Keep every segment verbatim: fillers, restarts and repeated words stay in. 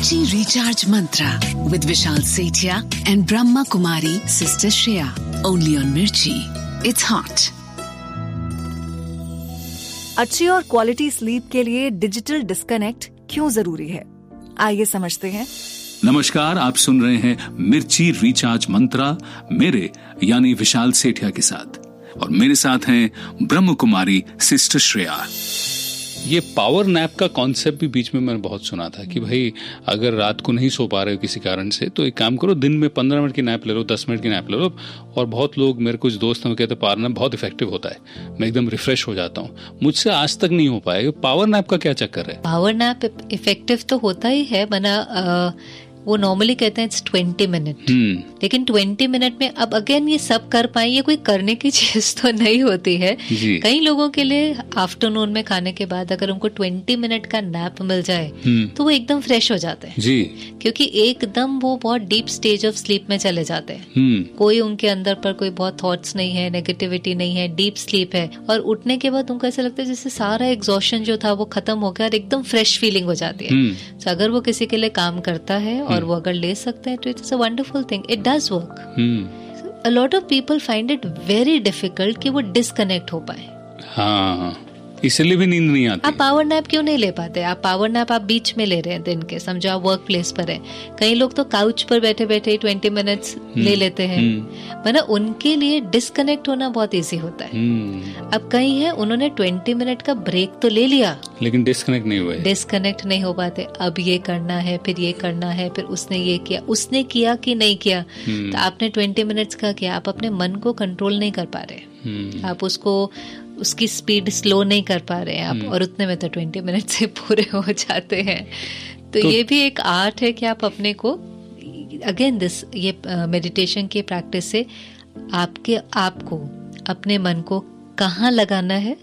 Mirchi Recharge Mantra with Vishal Sethia and Brahma Kumari Sister Shreya. Only on Mirchi. It's hot. अच्छी और quality sleep के लिए digital disconnect क्यों जरूरी है, आइए समझते हैं। नमस्कार, आप सुन रहे हैं मिर्ची रिचार्ज मंत्रा मेरे यानी विशाल सेठिया के साथ, और मेरे साथ हैं ब्रह्म कुमारी सिस्टर श्रेया। ये पावर नैप का कॉन्सेप्ट भी बीच में मैंने बहुत सुना था कि भाई अगर रात को नहीं सो पा रहे हो किसी कारण से तो एक काम करो, दिन में पंद्रह मिनट की नैप ले लो, दस मिनट की नैप ले लो। और बहुत लोग, मेरे कुछ दोस्त हैं, कहते पावर नैप बहुत इफेक्टिव होता है, मैं एकदम रिफ्रेश हो जाता हूँ। मुझसे आज तक नहीं हो पाया। पावर नैप का क्या चक्कर है? पावर नैप इफेक्टिव तो होता ही है, बना वो नॉर्मली कहते हैं इट्स ट्वेंटी मिनट, लेकिन ट्वेंटी मिनट में अब अगेन ये सब कर पाए, ये कोई करने की चीज तो नहीं होती है। कई लोगों के लिए आफ्टरनून में खाने के बाद अगर उनको ट्वेंटी मिनट का नैप मिल जाए तो वो एकदम फ्रेश हो जाते हैं जी, क्योंकि एकदम वो बहुत डीप स्टेज ऑफ स्लीप में चले जाते हैं। कोई उनके अंदर पर कोई बहुत थॉट्स नहीं है, नेगेटिविटी नहीं है, डीप स्लीप है, और उठने के बाद उनको ऐसा लगता है जैसे सारा एग्जॉशन जो था वो खत्म हो गया और एकदम फ्रेश फीलिंग हो जाती है। तो अगर वो किसी के लिए काम करता है और वो अगर ले सकते हैं तो it's a wonderful thing, it does work. A lot of people find it very difficult कि वो डिस्कनेक्ट हो पाए। हाँ, इसलिए भी नींद नहीं आती। आप पावर नैप क्यों नहीं ले पाते? आप पावर नैप आप बीच में ले रहे हैं दिन के, समझो आप वर्क प्लेस पर है। कई लोग तो काउच पर बैठे बैठे ट्वेंटी मिनट्स ले लेते हैं, मतलब उनके लिए डिस्कनेक्ट होना बहुत इजी होता है। अब कई हैं उन्होंने ट्वेंटी मिनट का ब्रेक तो ले लिया लेकिन डिस्कनेक्ट नहीं हुए, डिस्कनेक्ट नहीं हो पाते। अब ये करना है, फिर ये करना है, फिर उसने ये किया, उसने किया कि नहीं किया। तो आपने ट्वेंटी मिनट्स का किया, आप अपने मन को कंट्रोल नहीं कर पा रहे, आप उसको उसकी स्पीड स्लो नहीं कर पा रहे हैं आप, और उतने में तो ट्वेंटी मिनट से पूरे हो जाते हैं। तो, तो ये भी एक आर्ट है कि आप अपने को अगेन दिस ये मेडिटेशन की प्रैक्टिस से आपके आपको अपने मन को कहाँ लगाना है,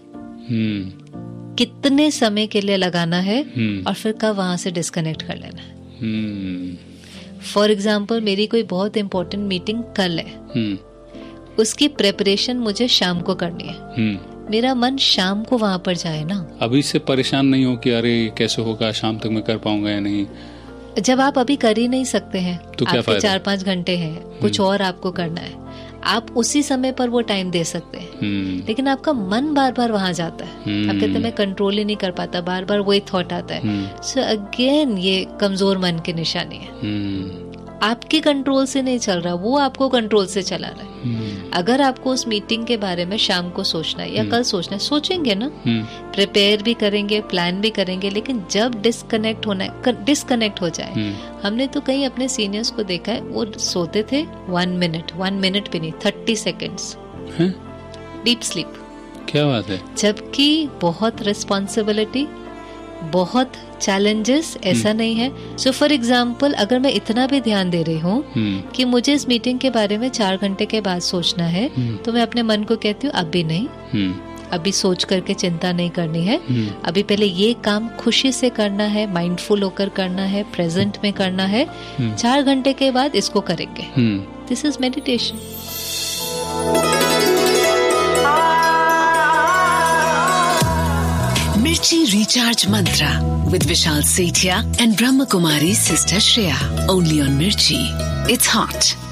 कितने समय के लिए लगाना है, और फिर कब वहां से डिस्कनेक्ट कर लेना है। फॉर एग्जाम्पल मेरी कोई बहुत इंपॉर्टेंट मीटिंग कल है, उसकी प्रेपरेशन मुझे शाम को करनी है। मेरा मन शाम को वहां पर जाए ना। अभी से परेशान नहीं हो कि अरे कैसे होगा, शाम तक मैं कर पाऊंगा या नहीं। जब आप अभी कर ही नहीं सकते हैं तो क्या फायदा? चार पांच घंटे हैं, कुछ और आपको करना है, आप उसी समय पर वो टाइम दे सकते हैं, लेकिन आपका मन बार बार वहां जाता है। आप कहते हैं मैं कंट्रोल ही नहीं कर पाता, बार बार वही थॉट आता है। सो अगेन ये कमजोर मन की निशानी है। आपके कंट्रोल से नहीं चल रहा, वो आपको कंट्रोल से चला रहा है। अगर आपको उस मीटिंग के बारे में शाम को सोचना है या कल सोचना है, सोचेंगे ना, प्रिपेयर भी करेंगे, प्लान भी करेंगे, लेकिन जब डिस्कनेक्ट होना है, डिस्कनेक्ट हो जाए। हमने तो कहीं अपने सीनियर्स को देखा है, वो सोते थे वन मिनट वन मिनट भी नहीं, थर्टी सेकेंड्स डीप स्लीप। क्या बात है। जबकि बहुत रिस्पॉन्सिबिलिटी, बहुत चैलेंजेस, ऐसा नहीं है। सो फॉर एग्जाम्पल अगर मैं इतना भी ध्यान दे रही हूँ कि मुझे इस मीटिंग के बारे में चार घंटे के बाद सोचना है, तो मैं अपने मन को कहती हूँ अभी नहीं, अभी सोच करके चिंता नहीं करनी है, अभी पहले ये काम खुशी से करना है, माइंडफुल होकर करना है, प्रेजेंट में करना है, चार घंटे के बाद इसको करेंगे। This is meditation. Mirchi Recharge Mantra with Vishal Sethia and Brahma Kumari Sister Shreya. Only on Mirchi. It's hot.